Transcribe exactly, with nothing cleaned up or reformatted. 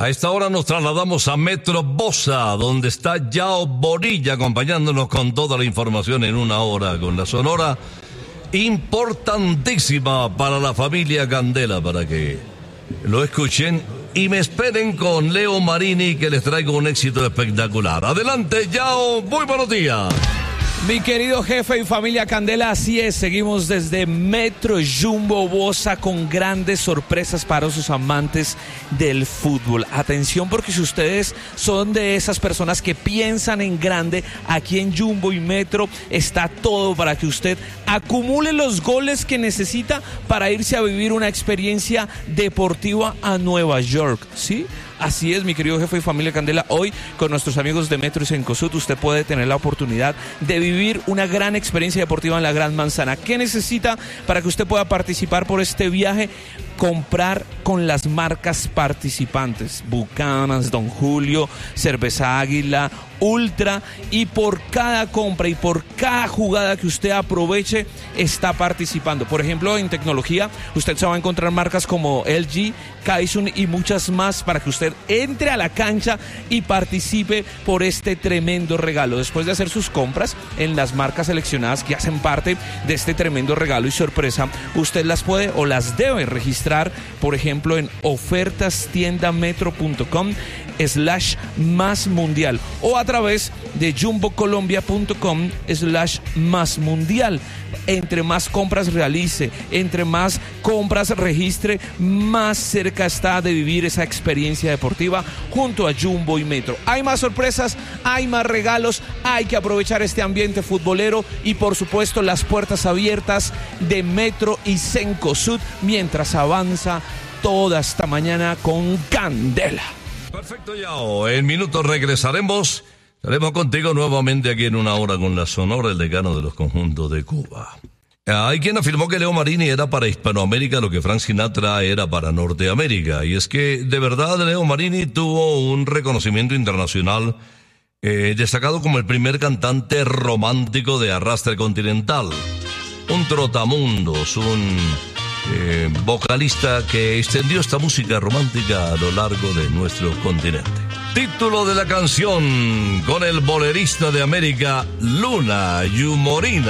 esta hora nos trasladamos a Metro Bosa, donde está Yao Bonilla acompañándonos con toda la información en una hora con la Sonora, importantísima para la familia Candela, para que lo escuchen y me esperen con Leo Marini, que les traigo un éxito espectacular. Adelante, Yao, muy buenos días. Mi querido jefe y familia Candela, así es, seguimos desde Metro Jumbo Bosa con grandes sorpresas para sus amantes del fútbol. Atención, porque si ustedes son de esas personas que piensan en grande, aquí en Jumbo y Metro está todo para que usted acumule los goles que necesita para irse a vivir una experiencia deportiva a Nueva York, ¿sí? Así es, mi querido jefe y familia Candela. Hoy, con nuestros amigos de Metro y Cencosud, usted puede tener la oportunidad de vivir una gran experiencia deportiva en la Gran Manzana. ¿Qué necesita para que usted pueda participar por este viaje? Comprar con las marcas participantes: Bucanas, Don Julio, Cerveza Águila, Ultra, y por cada compra y por cada jugada que usted aproveche está participando. Por ejemplo, en tecnología usted se va a encontrar marcas como L G, Kaisun y muchas más para que usted entre a la cancha y participe por este tremendo regalo. Después de hacer sus compras en las marcas seleccionadas que hacen parte de este tremendo regalo y sorpresa, usted las puede o las debe registrar, por ejemplo, en ofertastiendametro.com slash más mundial o a través de jumbocolombia.com slash más mundial. Entre más compras realice, entre más compras registre, más cerca está de vivir esa experiencia deportiva junto a Jumbo y Metro. Hay más sorpresas, hay más regalos, hay que aprovechar este ambiente futbolero y por supuesto las puertas abiertas de Metro y Cencosud mientras avanza toda esta mañana con Candela. Perfecto, Yao. En minutos regresaremos. Estaremos contigo nuevamente aquí en una hora con la Sonora, el decano de los conjuntos de Cuba. Hay quien afirmó que Leo Marini era para Hispanoamérica lo que Frank Sinatra era para Norteamérica. Y es que, de verdad, Leo Marini tuvo un reconocimiento internacional, eh, destacado como el primer cantante romántico de arrastre continental. Un trotamundos, un eh, vocalista que extendió esta música romántica a lo largo de nuestro continente. Título de la canción con el bolerista de América, Luna Yumorina.